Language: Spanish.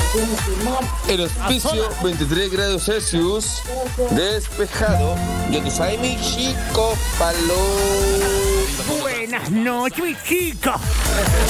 El auspicio 23 grados Celsius, despejado. Ya tú sabes, mi chico, palo. Buenas noches, chicos.